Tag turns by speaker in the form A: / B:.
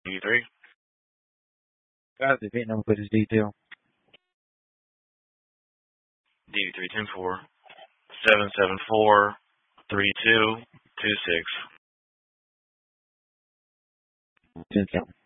A: DD3.
B: Got the VIN number for this detail.
A: DD3 10-4 774 3226.
B: 10-7.